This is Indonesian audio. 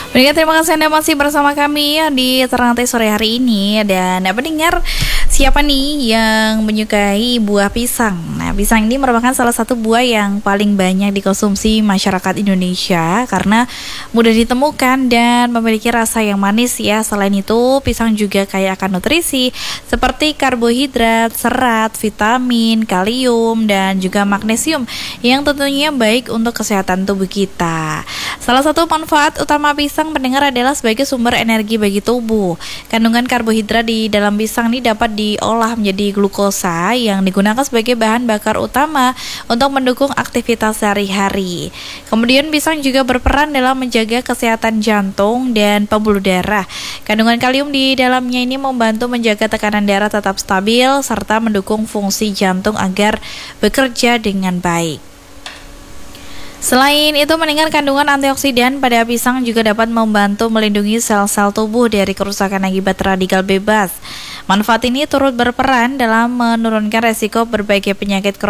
Baiklah, terima kasih Anda masih bersama kami ya di Ternate sore hari ini. Dan pendengar, siapa nih yang menyukai buah pisang? Nah, pisang ini merupakan salah satu buah yang paling banyak dikonsumsi masyarakat Indonesia karena mudah ditemukan dan memiliki rasa yang manis ya. Selain itu, pisang juga kaya akan nutrisi seperti karbohidrat, serat, vitamin, kalium, dan juga magnesium yang tentunya baik untuk kesehatan tubuh kita. Salah satu manfaat utama pisang pendengar adalah sebagai sumber energi bagi tubuh. Kandungan karbohidrat di dalam pisang ini dapat diolah menjadi glukosa yang digunakan sebagai bahan bakar utama untuk mendukung aktivitas sehari-hari. Kemudian pisang juga berperan dalam menjaga kesehatan jantung dan pembuluh darah. Kandungan kalium di dalamnya ini membantu menjaga tekanan darah tetap stabil serta mendukung fungsi jantung agar bekerja dengan baik. Selain itu, mendengar kandungan antioksidan pada pisang juga dapat membantu melindungi sel-sel tubuh dari kerusakan akibat radikal bebas. Manfaat ini turut berperan dalam menurunkan resiko berbagai penyakit kronis